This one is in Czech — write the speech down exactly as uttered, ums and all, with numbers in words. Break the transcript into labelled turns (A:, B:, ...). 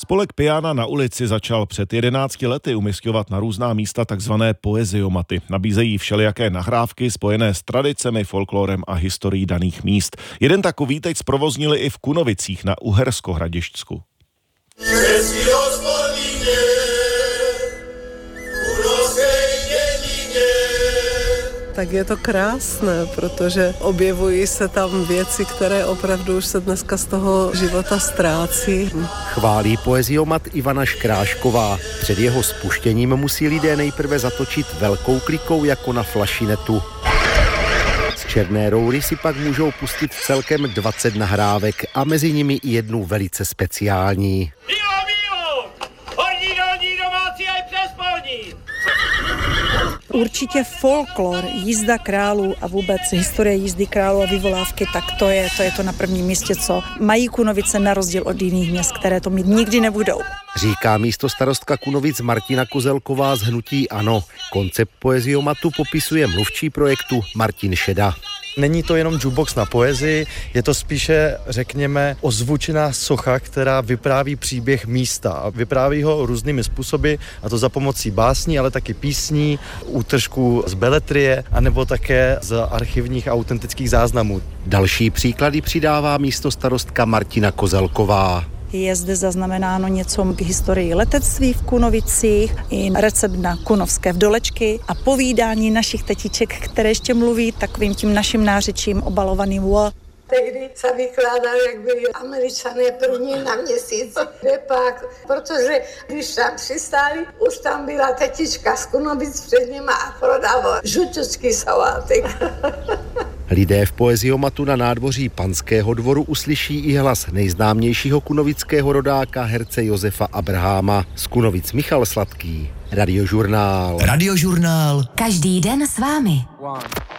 A: Spolek Piana na ulici začal před jedenácti lety umisťovat na různá místa takzvané poeziomaty. Nabízejí všelijaké nahrávky spojené s tradicemi, folklorem a historií daných míst. Jeden takový teď zprovoznili i v Kunovicích na Uhersko-Hradišťsku.
B: Tak je to krásné, protože objevují se tam věci, které opravdu už se dneska z toho života ztrácí.
C: Chválí poeziomat Ivana Škrášková. Před jeho spuštěním musí lidé nejprve zatočit velkou klikou jako na flašinetu. Z černé roury si pak můžou pustit celkem dvacet nahrávek a mezi nimi i jednu velice speciální.
D: Mílo, mílo! Horní, dolní, domácí aj přes polní!
E: Určitě folklor, jízda králů a vůbec historie jízdy králů a vyvolávky, tak to je, to je to na prvním místě, co mají Kunovice na rozdíl od jiných měst, které to mít nikdy nebudou.
C: Říká místostarostka Kunovic Martina Kozelková z hnutí ANO. Koncept poeziomatu popisuje mluvčí projektu Martin Šeda.
F: Není to jenom jukebox na poezii, je to spíše, řekněme, ozvučená socha, která vypráví příběh místa a vypráví ho různými způsoby, a to za pomocí básní, ale taky písní, útržků z beletrie, anebo také z archivních a autentických záznamů.
C: Další příklady přidává místostarostka Martina Kozelková.
E: Je zde zaznamenáno něco k historii letectví v Kunovicích, i recept na kunovské vdolečky a povídání našich tetiček, které ještě mluví takovým tím naším nářečím obalovaným wo.
G: Tehdy se vykládali, jak byli Američané první na měsíci. Pak, protože když tam přistáli, už tam byla tetička z Kunovic před nima a prodával žuťočky salátek.
C: Lidé v poeziomatu na nádvoří Panského dvoru uslyší i hlas nejznámějšího kunovického rodáka herce Josefa Abraháma. Z Kunovic Michal Sladký, Radiožurnál.
H: Radiožurnál. Každý den s vámi.